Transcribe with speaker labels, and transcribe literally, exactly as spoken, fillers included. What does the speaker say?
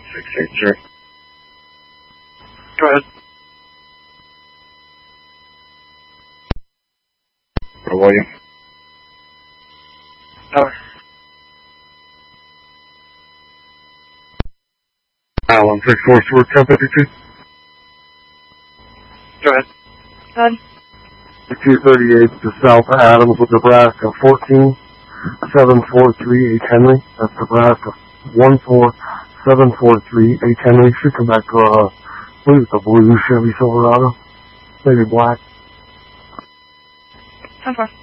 Speaker 1: six eight zero. Go ahead. For William. Over. Allen six four Stewart ten fifty-two. Go ahead.
Speaker 2: Go ahead.
Speaker 3: two thirty-eight to South Adams with Nebraska fourteen seven four three H Henry. That's Nebraska one four seven four three H Henry. Should come back to uh, I believe it's a blue Chevy Silverado, maybe black.
Speaker 2: ten four.